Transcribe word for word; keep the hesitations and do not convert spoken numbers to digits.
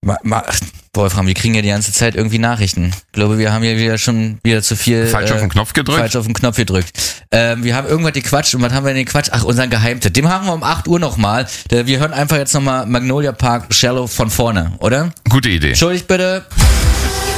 Ma, ma, Wolfram, wir kriegen ja die ganze Zeit irgendwie Nachrichten. Ich glaube, wir haben ja wieder schon wieder zu viel... Falsch äh, auf den Knopf gedrückt? Falsch auf den Knopf gedrückt. Ähm, wir haben irgendwas gequatscht und was haben wir denn gequatscht? Ach, unseren Geheimtipp. Dem haben wir um acht Uhr nochmal. Wir hören einfach jetzt nochmal Magnolia Park Shallow von vorne, oder? Gute Idee. Entschuldigt bitte.